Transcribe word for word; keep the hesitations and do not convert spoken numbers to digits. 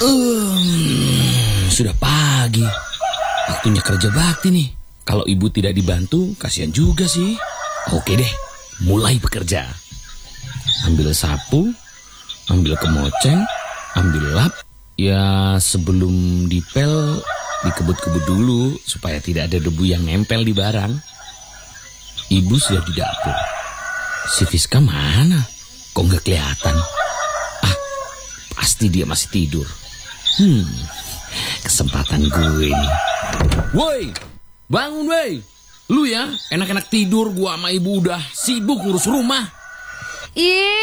Um, sudah pagi. Waktunya kerja bakti nih. Kalau ibu tidak dibantu, kasihan juga sih. Oke deh, mulai bekerja. Ambil sapu, ambil kemoceng, ambil lap. Ya sebelum dipel, dikebut-kebut dulu supaya tidak ada debu yang nempel di barang. Ibu sudah di dapur. Si Fiska mana? Kok nggak kelihatan? Ah, pasti dia masih tidur. Hmm, kesempatan gue nih. Woi, bangun woi. Lu ya, enak-enak tidur, gua sama ibu udah sibuk ngurus rumah. Ih,